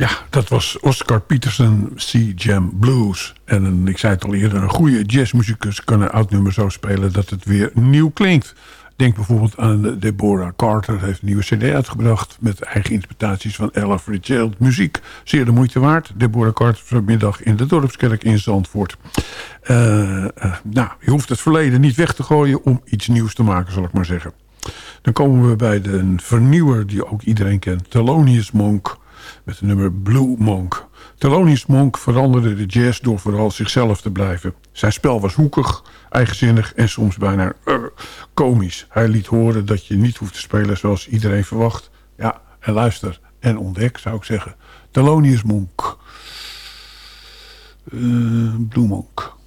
Ja, dat was Oscar Peterson, Sea Jam Blues. En ik zei het al eerder, een goede jazzmuzikus kan een oud nummer zo spelen dat het weer nieuw klinkt. Denk bijvoorbeeld aan Deborah Carter, heeft een nieuwe cd uitgebracht met eigen interpretaties van Ella Fitzgerald. Muziek, zeer de moeite waard. Deborah Carter vanmiddag in de Dorpskerk in Zandvoort. Nou, je hoeft het verleden niet weg te gooien om iets nieuws te maken, zal ik maar zeggen. Dan komen we bij de vernieuwer die ook iedereen kent, Thelonious Monk. Met het nummer Blue Monk. Thelonious Monk veranderde de jazz door vooral zichzelf te blijven. Zijn spel was hoekig, eigenzinnig en soms bijna komisch. Hij liet horen dat je niet hoeft te spelen zoals iedereen verwacht. Ja, en luister en ontdek, zou ik zeggen. Thelonious Monk. Blue Monk.